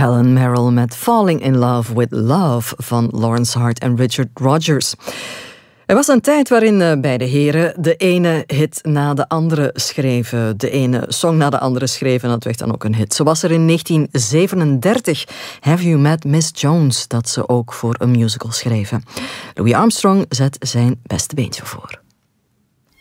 Helen Merrill met Falling in Love with Love van Lawrence Hart en Richard Rodgers. Er was een tijd waarin beide heren de ene hit na de andere schreven. De ene song na de andere schreven en dat werd dan ook een hit. Zo was er in 1937 Have You Met Miss Jones, dat ze ook voor een musical schreven. Louis Armstrong zet zijn beste beentje voor.